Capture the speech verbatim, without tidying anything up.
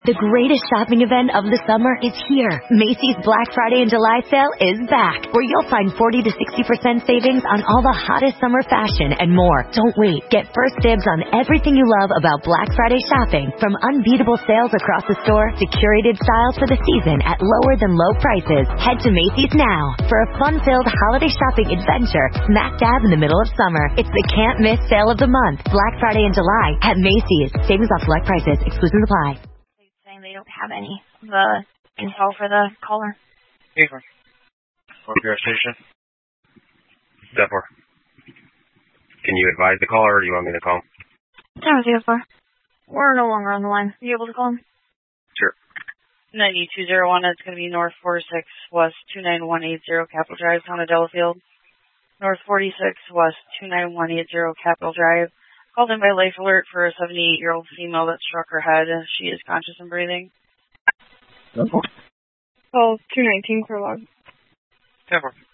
The greatest shopping event of the summer is here. Macy's Black Friday and July sale is back, where you'll find forty to sixty percent savings on all the hottest summer fashion and more. Don't wait. Get first dibs on everything you love about Black Friday shopping, from unbeatable sales across the store to curated styles for the season at lower than low prices. Head to Macy's now for a fun-filled holiday shopping adventure smack dab in the middle of summer. It's the can't-miss sale of the month, Black Friday and July at Macy's. Savings off select prices. Exclusions apply. They don't have any the info for the caller. Here. Fort Pierce Station. Step four. Can you advise the caller, or do you want me to call him? Time is for. We're no longer on the line. Are you able to call him? Sure. ninety-two oh one, it's going to be North forty-six West two nine one eight zero Capitol Drive, Town of Delafield. North forty-six West two nine one eight zero Capitol Drive. Called in by Life Alert for a seventy-eight-year-old female that struck her head. She is conscious and breathing. Oh, two nineteen for log. Ten four.